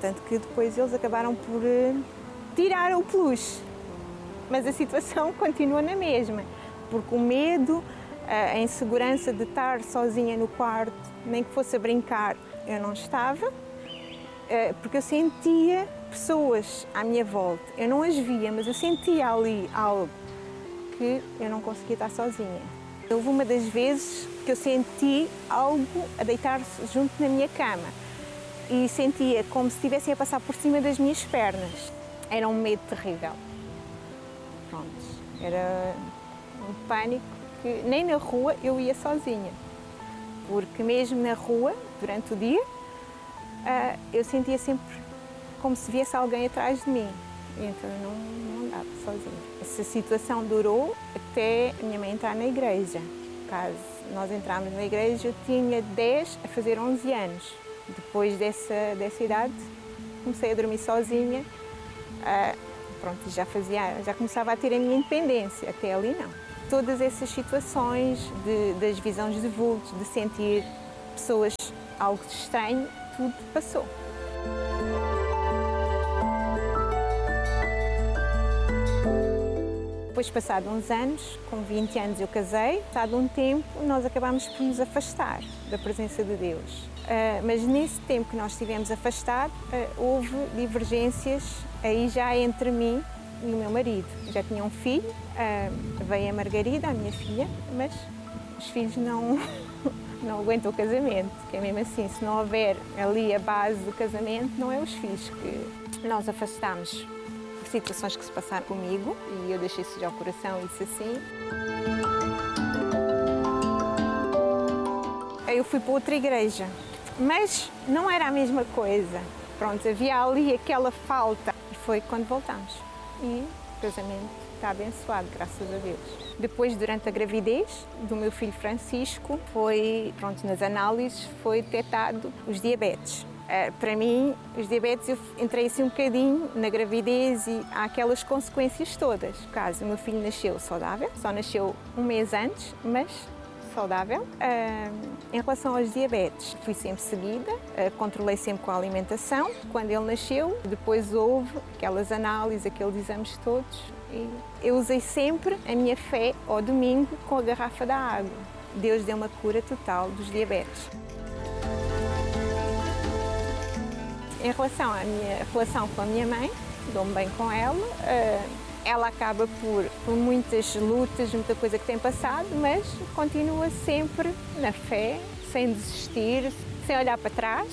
Tanto que depois eles acabaram por tirar o peluche. Mas a situação continua na mesma, porque o medo, a insegurança de estar sozinha no quarto, nem que fosse a brincar, eu não estava, porque eu sentia pessoas à minha volta. Eu não as via, mas eu sentia ali algo que eu não conseguia estar sozinha. Houve uma das vezes que eu senti algo a deitar-se junto na minha cama e sentia como se estivessem a passar por cima das minhas pernas. Era um medo terrível. Pronto, era um pânico que nem na rua eu ia sozinha, porque mesmo na rua, durante o dia, eu sentia sempre como se viesse alguém atrás de mim, então eu não andava sozinha. Essa situação durou até a minha mãe entrar na igreja. Caso nós entrarmos na igreja, eu tinha 10 a fazer 11 anos. Depois dessa idade, comecei a dormir sozinha. Pronto, já começava a ter a minha independência, até ali não. Todas essas situações das visões de vultos, de sentir pessoas algo estranho, tudo passou. Depois, passado uns anos, com 20 anos eu casei, passado um tempo nós acabámos por nos afastar da presença de Deus. Mas nesse tempo que nós estivemos afastados, houve divergências aí já entre mim e o meu marido. Já tinha um filho, veio a Margarida, a minha filha, mas os filhos não aguentam o casamento, que é mesmo assim, se não houver ali a base do casamento, não é os filhos que nós afastámos por situações que se passaram comigo e eu deixei isso já ao coração e disse assim. Eu fui para outra igreja, mas não era a mesma coisa. Pronto, havia ali aquela falta. E foi quando voltamos. E o casamento está abençoado, graças a Deus. Depois, durante a gravidez do meu filho Francisco, nas análises, foi detectado os diabetes. Para mim, os diabetes, eu entrei assim um bocadinho na gravidez e há aquelas consequências todas. No caso, o meu filho nasceu saudável, só nasceu um mês antes, mas saudável. Em relação aos diabetes, fui sempre seguida, controlei sempre com a alimentação. Quando ele nasceu, depois houve aquelas análises, aqueles exames todos. E eu usei sempre a minha fé ao domingo com a garrafa da água. Deus deu uma cura total dos diabetes. Em relação à minha relação com a minha mãe, dou-me bem com ela. Ela acaba por muitas lutas, muita coisa que tem passado, mas continua sempre na fé, sem desistir, sem olhar para trás.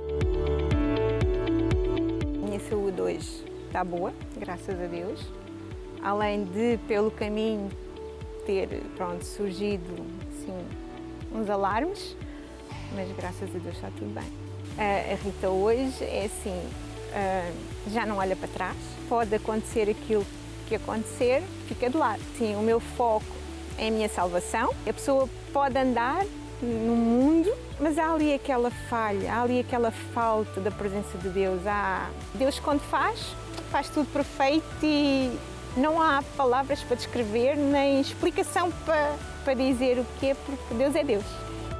A minha saúde hoje está boa, graças a Deus. Além de, pelo caminho, ter surgido assim, uns alarmes, mas graças a Deus está tudo bem. A Rita hoje é assim, já não olha para trás, pode acontecer aquilo que acontecer, fica de lado. Sim, o meu foco é a minha salvação. A pessoa pode andar no mundo, mas há ali aquela falha, há ali aquela falta da presença de Deus. Deus, quando faz tudo perfeito e não há palavras para descrever, nem explicação para dizer o que é, porque Deus é Deus.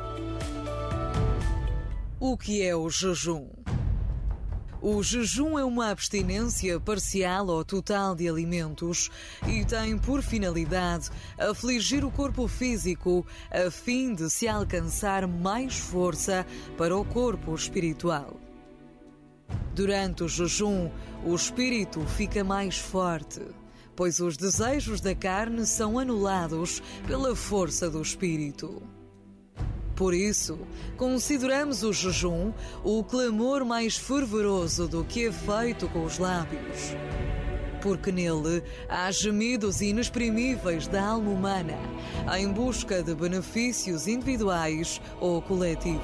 O que é o jejum? O jejum é uma abstinência parcial ou total de alimentos e tem por finalidade afligir o corpo físico a fim de se alcançar mais força para o corpo espiritual. Durante o jejum, o espírito fica mais forte, pois os desejos da carne são anulados pela força do espírito. Por isso, consideramos o jejum o clamor mais fervoroso do que é feito com os lábios. Porque nele há gemidos inexprimíveis da alma humana, em busca de benefícios individuais ou coletivos.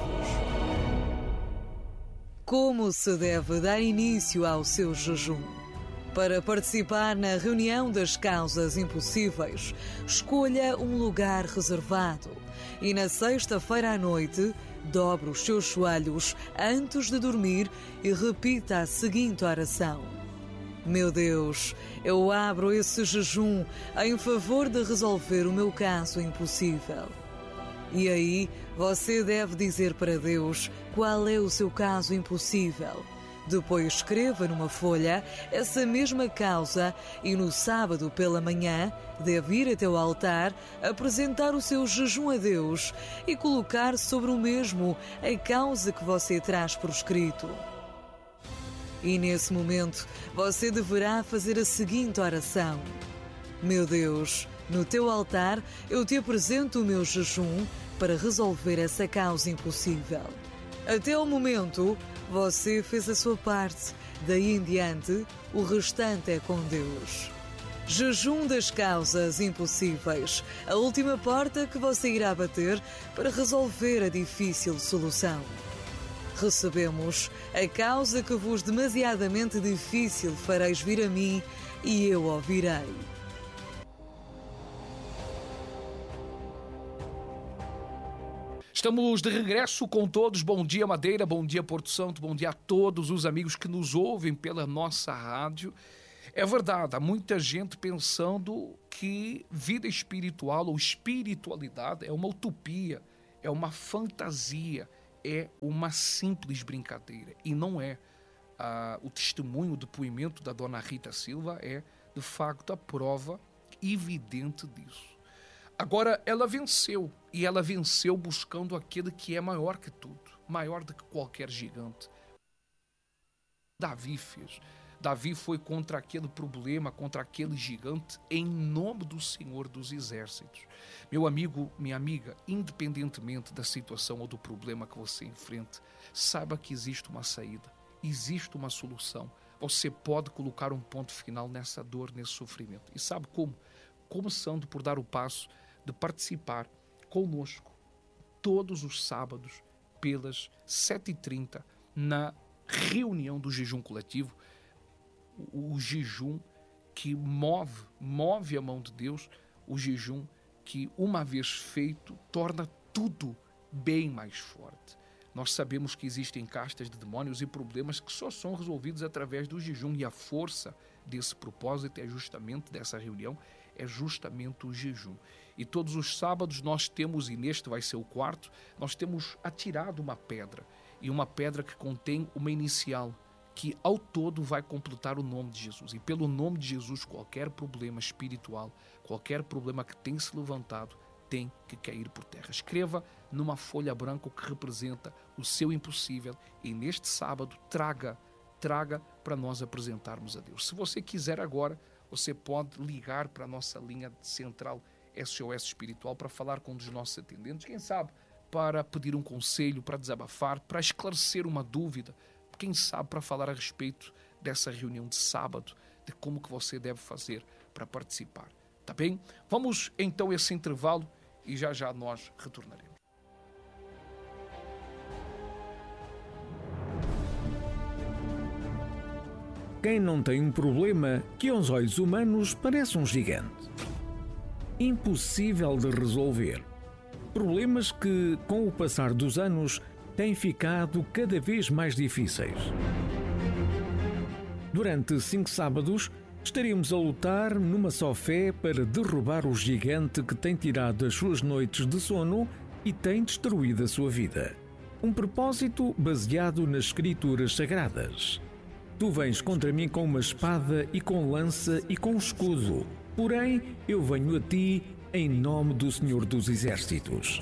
Como se deve dar início ao seu jejum? Para participar na reunião das causas impossíveis, escolha um lugar reservado e na sexta-feira à noite, dobre os seus joelhos antes de dormir e repita a seguinte oração: Meu Deus, eu abro esse jejum em favor de resolver o meu caso impossível. E aí, você deve dizer para Deus qual é o seu caso impossível. Depois escreva numa folha essa mesma causa e no sábado pela manhã deve ir até o altar, apresentar o seu jejum a Deus e colocar sobre o mesmo a causa que você traz por escrito. E nesse momento você deverá fazer a seguinte oração: Meu Deus, no teu altar eu te apresento o meu jejum para resolver essa causa impossível. Até o momento, você fez a sua parte. Daí em diante, o restante é com Deus. Jejum das causas impossíveis. A última porta que você irá bater para resolver a difícil solução. Recebemos: a causa que vos demasiadamente difícil fareis vir a mim e eu ouvirei. Estamos de regresso com todos. Bom dia, Madeira. Bom dia, Porto Santo. Bom dia a todos os amigos que nos ouvem pela nossa rádio. É verdade, há muita gente pensando que vida espiritual ou espiritualidade é uma utopia, é uma fantasia, é uma simples brincadeira. E não é. O testemunho, o depoimento da dona Rita Silva é, de facto, a prova evidente disso. Agora, ela venceu, e ela venceu buscando aquele que é maior que tudo, maior do que qualquer gigante. Davi fez. Davi foi contra aquele problema, contra aquele gigante, em nome do Senhor dos Exércitos. Meu amigo, minha amiga, independentemente da situação ou do problema que você enfrente, saiba que existe uma saída, existe uma solução. Você pode colocar um ponto final nessa dor, nesse sofrimento. E sabe como? Começando por dar o passo de participar conosco todos os sábados pelas 7h30 na reunião do jejum coletivo, o jejum que move a mão de Deus, o jejum que, uma vez feito, torna tudo bem mais forte. Nós sabemos que existem castas de demônios e problemas que só são resolvidos através do jejum, e a força desse propósito é justamente dessa reunião, é justamente o jejum. E todos os sábados nós temos, e neste vai ser o quarto, nós temos atirado uma pedra, e uma pedra que contém uma inicial, que ao todo vai completar o nome de Jesus. E pelo nome de Jesus, qualquer problema espiritual, qualquer problema que tem se levantado, tem que cair por terra. Escreva numa folha branca o que representa o seu impossível, e neste sábado traga para nós apresentarmos a Deus. Se você quiser agora, você pode ligar para a nossa linha central SOS Espiritual para falar com um dos nossos atendentes, quem sabe para pedir um conselho, para desabafar, para esclarecer uma dúvida, quem sabe para falar a respeito dessa reunião de sábado, de como que você deve fazer para participar. Tá bem? Vamos então a esse intervalo e já já nós retornaremos. Quem não tem um problema que aos olhos humanos parece um gigante. Impossível de resolver. Problemas que, com o passar dos anos, têm ficado cada vez mais difíceis. Durante 5 sábados, estaremos a lutar numa só fé para derrubar o gigante que tem tirado as suas noites de sono e tem destruído a sua vida. Um propósito baseado nas Escrituras Sagradas. Tu vens contra mim com uma espada e com lança e com escudo. Porém, eu venho a ti em nome do Senhor dos Exércitos.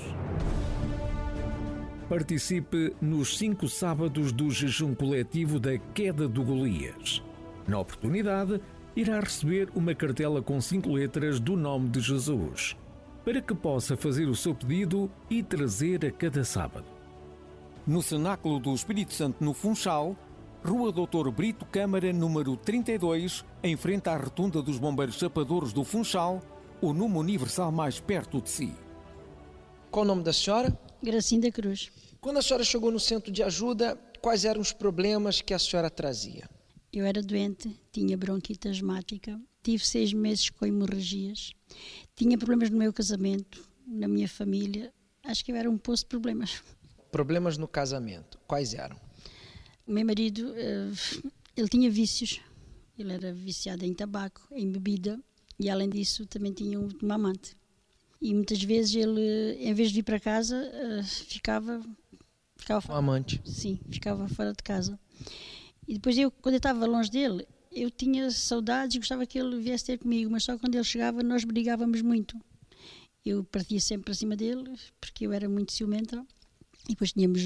Participe nos 5 sábados do jejum coletivo da queda do Golias. Na oportunidade, irá receber uma cartela com 5 letras do nome de Jesus, para que possa fazer o seu pedido e trazer a cada sábado. No Cenáculo do Espírito Santo, no Funchal, Rua Doutor Brito Câmara, número 32, em frente à Rotunda dos Bombeiros Chapadores do Funchal, o número universal mais perto de si. Qual o nome da senhora? Gracinda Cruz. Quando a senhora chegou no centro de ajuda, quais eram os problemas que a senhora trazia? Eu era doente, tinha bronquite asmática, tive 6 meses com hemorragias, tinha problemas no meu casamento, na minha família, acho que eu era um poço de problemas. Problemas no casamento, quais eram? O meu marido, ele tinha vícios, ele era viciado em tabaco, em bebida, e além disso também tinha uma amante. E muitas vezes ele, em vez de vir para casa, ficava um amante. Sim, ficava fora de casa. E depois quando eu estava longe dele, eu tinha saudades e gostava que ele viesse ter comigo, mas só quando ele chegava nós brigávamos muito. Eu partia sempre para cima dele, porque eu era muito ciumenta. E depois tínhamos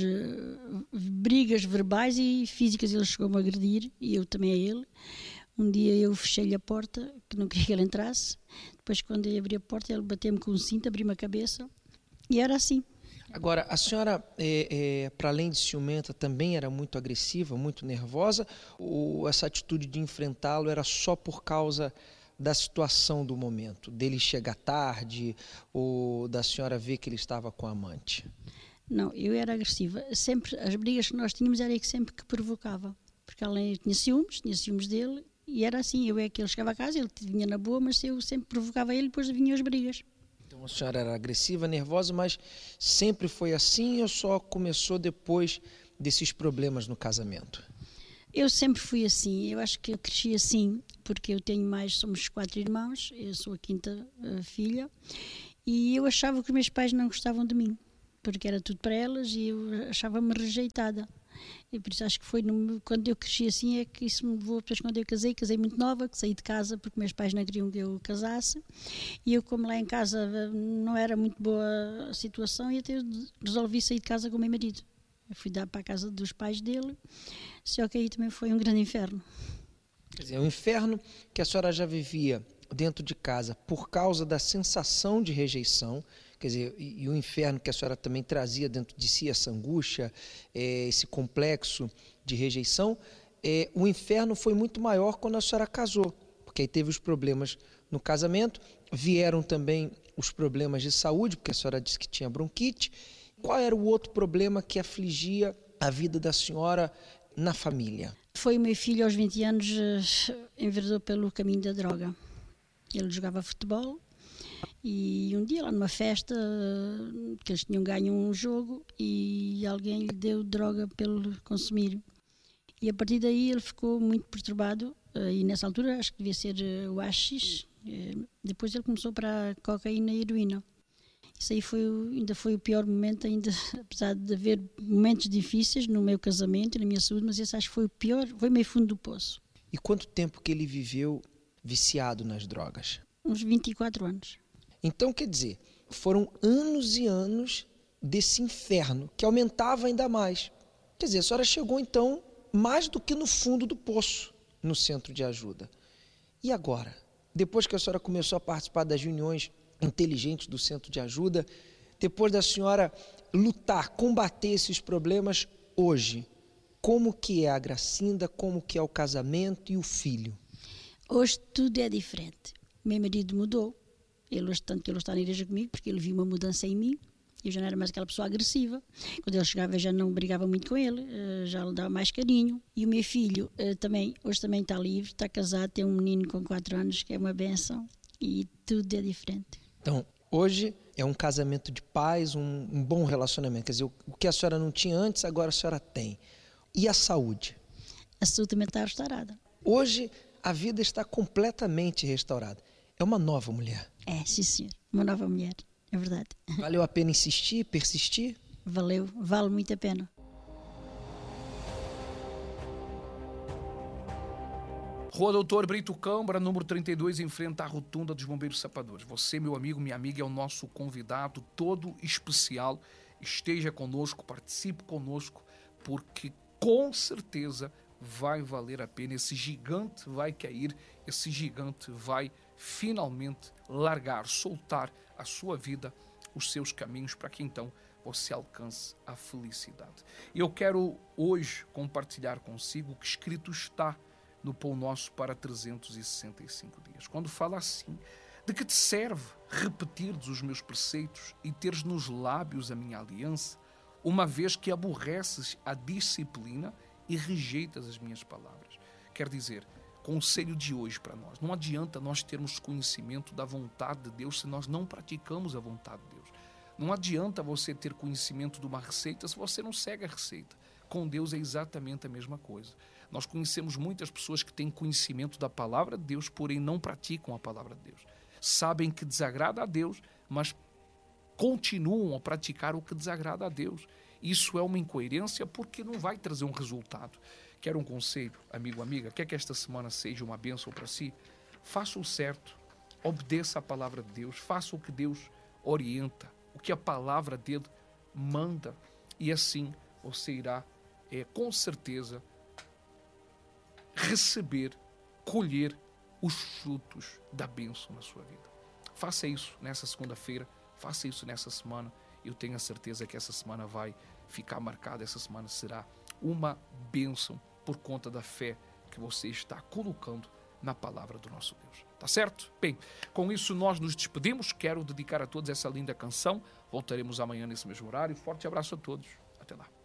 brigas verbais e físicas. Ele chegou-me a agredir e eu também a ele. Um dia eu fechei-lhe a porta, que não queria que ele entrasse. Depois, quando eu abri a porta, ele bateu-me com um cinto, abriu-me a cabeça. E era assim. Agora, a senhora, para além de ciumenta, também era muito agressiva, muito nervosa? Ou essa atitude de enfrentá-lo era só por causa da situação do momento? Dele chegar tarde ou da senhora ver que ele estava com a amante? Não, eu era agressiva. Sempre, as brigas que nós tínhamos era sempre que provocava. Porque além tinha ciúmes dele, e era assim, que ele chegava a casa, ele vinha na boa, mas eu sempre provocava ele e depois vinham as brigas. Então a senhora era agressiva, nervosa, mas sempre foi assim ou só começou depois desses problemas no casamento? Eu sempre fui assim, eu acho que eu cresci assim, porque somos 4 irmãos, eu sou a 5ª filha, e eu achava que os meus pais não gostavam de mim, porque era tudo para elas e eu achava-me rejeitada. E por isso acho que foi quando eu cresci assim é que isso me levou. Depois quando eu casei muito nova, que saí de casa porque meus pais não queriam que eu casasse, e eu, como lá em casa não era muito boa a situação, e até eu resolvi sair de casa com o meu marido. Eu fui dar para a casa dos pais dele, só que aí também foi um grande inferno. Quer dizer, o inferno que a senhora já vivia dentro de casa por causa da sensação de rejeição, quer dizer, e o inferno que a senhora também trazia dentro de si, essa angústia, esse complexo de rejeição, o inferno foi muito maior quando a senhora casou, porque aí teve os problemas no casamento, vieram também os problemas de saúde, porque a senhora disse que tinha bronquite. Qual era o outro problema que afligia a vida da senhora na família? Foi o meu filho, aos 20 anos, enveredou pelo caminho da droga. Ele jogava futebol e um dia lá numa festa, que eles tinham ganho um jogo e alguém lhe deu droga para ele consumir. E a partir daí ele ficou muito perturbado e nessa altura acho que devia ser o AX. Depois ele começou para a cocaína e heroína. Isso aí ainda foi o pior momento, ainda, apesar de haver momentos difíceis no meu casamento e na minha saúde, mas esse acho que foi o pior, foi meio fundo do poço. E quanto tempo que ele viveu viciado nas drogas? Uns 24 anos. Então, quer dizer, foram anos e anos desse inferno, que aumentava ainda mais. Quer dizer, a senhora chegou então mais do que no fundo do poço, no centro de ajuda. E agora? Depois que a senhora começou a participar das reuniões inteligentes do centro de ajuda, depois da senhora lutar, combater esses problemas, hoje, como que é a Gracinda, como que é o casamento e o filho? Hoje tudo é diferente. Meu marido mudou, tanto que ele está na igreja comigo, porque ele viu uma mudança em mim. Eu já não era mais aquela pessoa agressiva. Quando ele chegava eu já não brigava muito com ele, já lhe dava mais carinho. E o meu filho hoje também está livre, está casado, tem um menino com 4 anos, que é uma bênção, e tudo é diferente. Então, hoje é um casamento de paz, um bom relacionamento. Quer dizer, o que a senhora não tinha antes, agora a senhora tem. E a saúde? A saúde também está restaurada. Hoje a vida está completamente restaurada. É uma nova mulher. É, sim senhor, uma nova mulher, é verdade. Valeu a pena insistir, persistir? Vale muito a pena. Rua Doutor Brito Câmara, número 32, em frente à Rotunda dos Bombeiros Sapadores. Você, meu amigo, minha amiga, é o nosso convidado todo especial. Esteja conosco, participe conosco, porque com certeza vai valer a pena. Esse gigante vai cair, esse gigante vai finalmente largar, soltar a sua vida, os seus caminhos, para que então você alcance a felicidade. Eu quero hoje compartilhar consigo o que escrito está no Pão Nosso para 365 dias. Quando fala assim, de que te serve repetir-te os meus preceitos e teres nos lábios a minha aliança, uma vez que aborreces a disciplina e rejeitas as minhas palavras? Quer dizer, conselho de hoje para nós, não adianta nós termos conhecimento da vontade de Deus se nós não praticamos a vontade de Deus. Não adianta você ter conhecimento de uma receita se você não segue a receita. Com Deus é exatamente a mesma coisa. Nós conhecemos muitas pessoas que têm conhecimento da palavra de Deus, porém não praticam a palavra de Deus. Sabem que desagrada a Deus, mas continuam a praticar o que desagrada a Deus. Isso é uma incoerência porque não vai trazer um resultado. Quer um conselho, amigo, amiga? Quer que esta semana seja uma bênção para si? Faça o certo, obedeça a palavra de Deus, faça o que Deus orienta, o que a palavra dele manda, e assim você irá, com certeza, receber, colher os frutos da bênção na sua vida. Faça isso nessa segunda-feira, faça isso nessa semana. Eu tenho a certeza que essa semana vai ficar marcada, essa semana será uma bênção por conta da fé que você está colocando na palavra do nosso Deus. Tá certo? Bem, com isso nós nos despedimos. Quero dedicar a todos essa linda canção. Voltaremos amanhã nesse mesmo horário. Forte abraço a todos. Até lá.